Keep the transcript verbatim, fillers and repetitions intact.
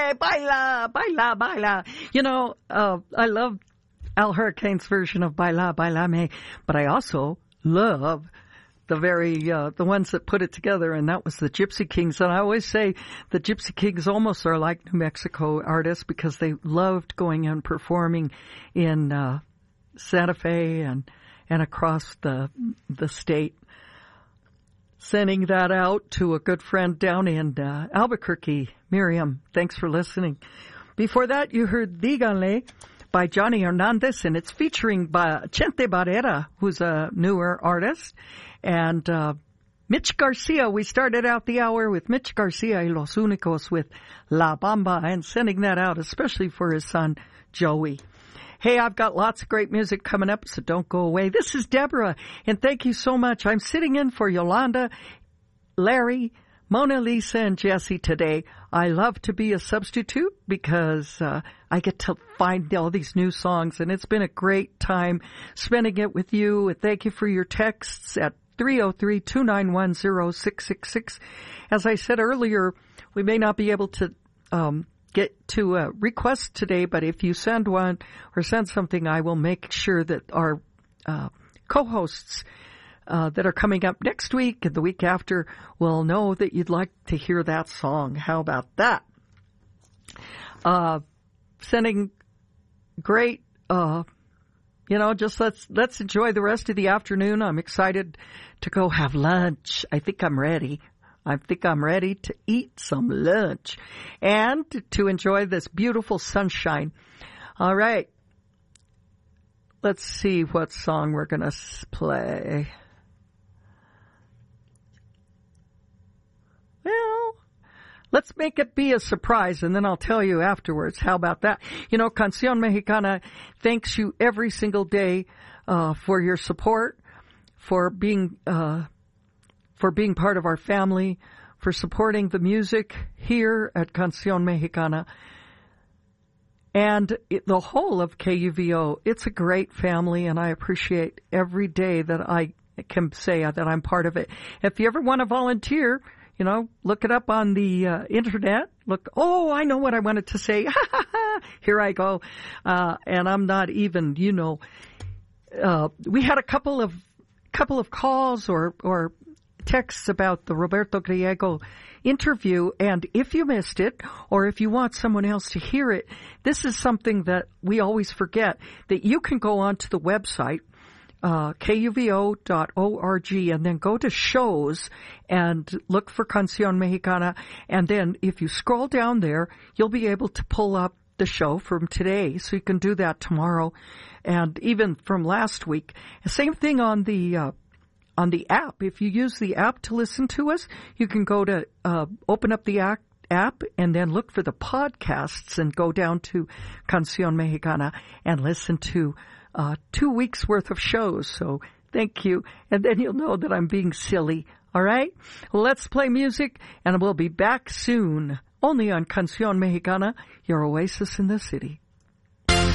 Hey, baila, baila, baila. You know, uh, I love Al Hurricane's version of Baila, Bailame, but I also love the very, uh, the ones that put it together, and that was the Gypsy Kings. And I always say the Gypsy Kings almost are like New Mexico artists because they loved going and performing in, uh, Santa Fe and, and across the, the state. Sending that out to a good friend down in, uh, Albuquerque. Miriam, thanks for listening. Before that, you heard Díganle by Johnny Hernandez, and it's featuring by Chente Barrera, who's a newer artist. And uh, Mitch Garcia, we started out the hour with Mitch Garcia y Los Únicos with La Bamba, and sending that out especially for his son, Joey. Hey, I've got lots of great music coming up, so don't go away. This is Deborah, and thank you so much. I'm sitting in for Yolanda, Larry, Mona Lisa, and Jesse today. I love to be a substitute because uh, I get to find all these new songs, and it's been a great time spending it with you. And thank you for your texts at three oh three, two nine one, oh six six six. As I said earlier, we may not be able to um, get to a request today, but if you send one or send something, I will make sure that our uh, co-hosts uh, that are coming up next week and the week after will know that you'd like to hear that song. How about that? Uh, sending great, uh, you know, just let's, let's enjoy the rest of the afternoon. I'm excited to go have lunch. I think I'm ready. I think I'm ready to eat some lunch and to enjoy this beautiful sunshine. All right. Let's see what song we're going to play. Well, let's make it be a surprise, and then I'll tell you afterwards. How about that? You know, Canción Mexicana thanks you every single day uh, for your support, for being uh, for being part of our family, for supporting the music here at Canción Mexicana. And it, the whole of K U V O, it's a great family, and I appreciate every day that I can say that I'm part of it. If you ever want to volunteer, you know, look it up on the uh, internet. Look, oh, I know what I wanted to say. Here I go. Uh, and I'm not even, you know, uh, we had a couple of couple of calls or, or texts about the Roberto Griego interview, and if you missed it or if you want someone else to hear it, this is something that we always forget, that you can go onto the website, uh, K U V O dot org, and then go to shows and look for Canción Mexicana, and then if you scroll down there, you'll be able to pull up the show from today, so you can do that tomorrow, and even from last week. Same thing on the uh, on the app. If you use the app to listen to us, you can go to uh, open up the app, app and then look for the podcasts and go down to Canción Mexicana and listen to uh, two weeks worth of shows. So thank you. And then you'll know that I'm being silly. All right? Well, let's play music, and we'll be back soon. Only on Canción Mexicana, your oasis in the city.